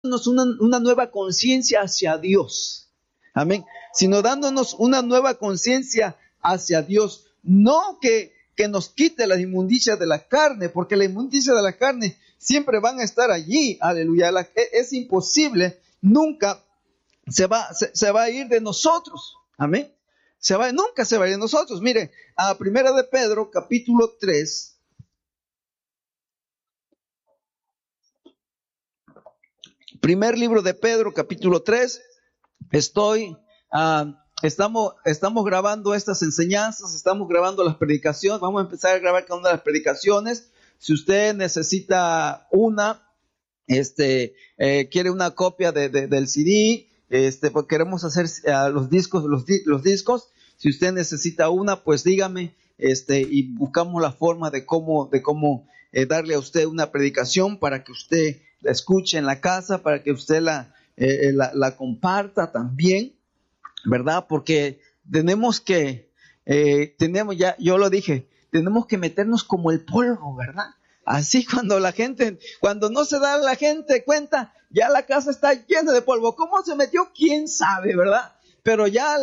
una nueva conciencia hacia Dios. Amén. Sino dándonos una nueva conciencia hacia Dios. No que nos quite las inmundicias de la carne, porque las inmundicias de la carne siempre van a estar allí. Aleluya. Es imposible, nunca se va a ir de nosotros. Amén. Nunca se va a ir de nosotros. Mire, a Primera de Pedro, capítulo 3. Primer libro de Pedro, capítulo 3. Estamos grabando estas enseñanzas, estamos grabando las predicaciones. Vamos a empezar a grabar cada una de las predicaciones. Si usted necesita quiere una copia del CD, pues queremos hacer los discos. Si usted necesita una, pues dígame, y buscamos la forma de cómo darle a usted una predicación para que usted la escuche en la casa, para que usted la comparta también, ¿verdad? Porque yo lo dije, tenemos que meternos como el polvo, ¿verdad? Así cuando no se da la gente cuenta, ya la casa está llena de polvo. ¿Cómo se metió? ¿Quién sabe, verdad? Pero ya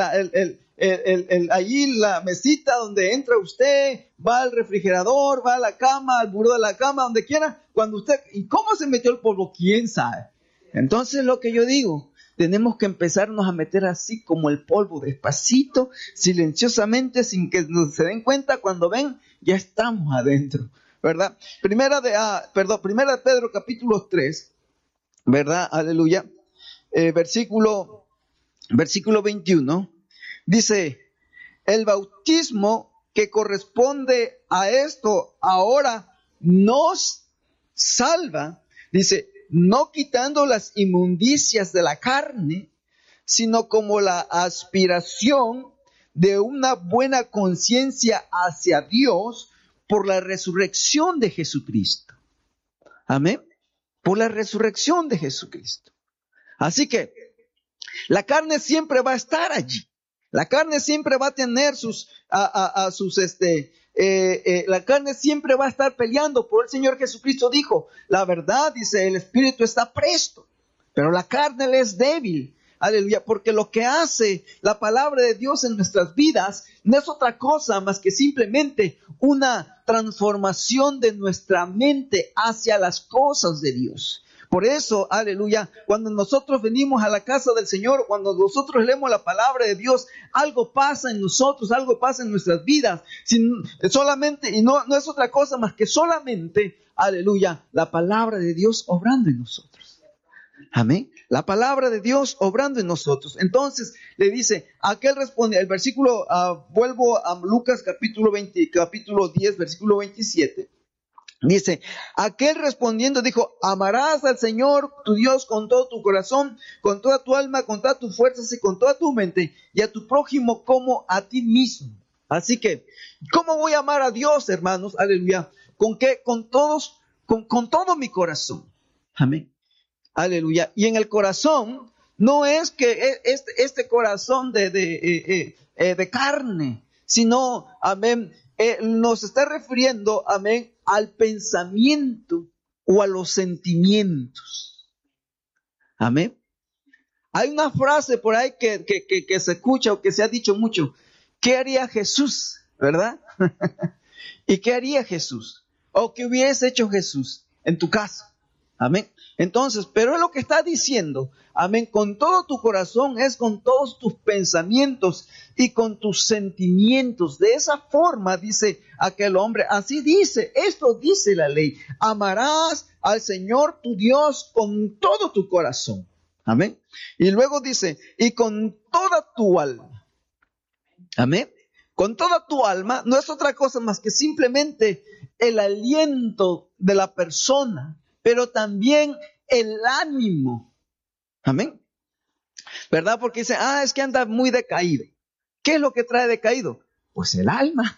allí la mesita donde entra usted, va al refrigerador, va a la cama, al buró de la cama, donde quiera, ¿y cómo se metió el polvo? ¿Quién sabe? Entonces lo que yo digo, tenemos que empezarnos a meter así como el polvo, despacito, silenciosamente, sin que se den cuenta. Cuando ven, ya estamos adentro, ¿verdad? Primera de Pedro, capítulo 3, ¿verdad? Aleluya. Versículo 21, dice: el bautismo que corresponde a esto ahora nos salva, dice, no quitando las inmundicias de la carne, sino como la aspiración de una buena conciencia hacia Dios por la resurrección de Jesucristo. Amén. Por la resurrección de Jesucristo. Así que la carne siempre va a estar allí. La carne siempre va a tener la carne siempre va a estar peleando. Por el Señor Jesucristo dijo, la verdad, dice, el espíritu está presto, pero la carne le es débil. Aleluya, porque lo que hace la palabra de Dios en nuestras vidas no es otra cosa más que simplemente una transformación de nuestra mente hacia las cosas de Dios. Por eso, aleluya, cuando nosotros venimos a la casa del Señor, cuando nosotros leemos la palabra de Dios, algo pasa en nosotros, algo pasa en nuestras vidas. Y no es otra cosa más que solamente, aleluya, la palabra de Dios obrando en nosotros. Amén. La palabra de Dios obrando en nosotros. Entonces le dice, aquel responde, el versículo, vuelvo a Lucas capítulo 10, versículo 27. Dice, aquel respondiendo dijo, amarás al Señor tu Dios con todo tu corazón, con toda tu alma, con todas tus fuerzas y con toda tu mente, y a tu prójimo como a ti mismo. Así que, ¿cómo voy a amar a Dios, hermanos? Aleluya. ¿Con qué? Con todo mi corazón. Amén. Aleluya. Y en el corazón, no es que este corazón de carne, sino, amén, nos está refiriendo, amén, al pensamiento o a los sentimientos. Amén. Hay una frase por ahí que se escucha o que se ha dicho mucho. ¿Qué haría Jesús? ¿Verdad? ¿Y qué haría Jesús? ¿O qué hubiese hecho Jesús en tu casa? Amén. Entonces, pero es lo que está diciendo, amén, con todo tu corazón es con todos tus pensamientos y con tus sentimientos. De esa forma dice aquel hombre, así dice, esto dice la ley, amarás al Señor tu Dios con todo tu corazón. Amén. Y luego dice, y con toda tu alma. Amén. Con toda tu alma no es otra cosa más que simplemente el aliento de la persona, pero también el ánimo. Amén. ¿Verdad? Porque dice, es que anda muy decaído. ¿Qué es lo que trae decaído? Pues el alma.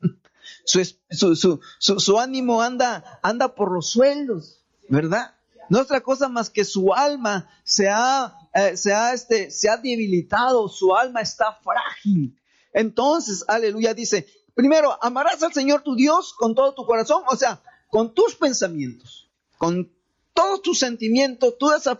Su ánimo anda por los suelos, ¿verdad? No es otra cosa más que su alma se ha debilitado, su alma está frágil. Entonces, aleluya, dice, primero, amarás al Señor tu Dios con todo tu corazón, o sea, con tus pensamientos, con todos tus sentimientos, toda esa